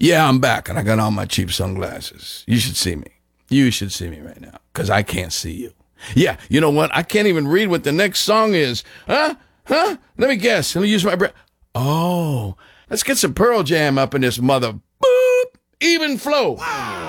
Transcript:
Yeah, I'm back, and I got on my cheap sunglasses. You should see me. You should see me right now, because I can't see you. Yeah, you know what? I can't even read what the next song is. Huh? Huh? Let me guess. Let me use my brain. Oh, let's get some Pearl Jam up in this mother. Boop! Even flow. Wow.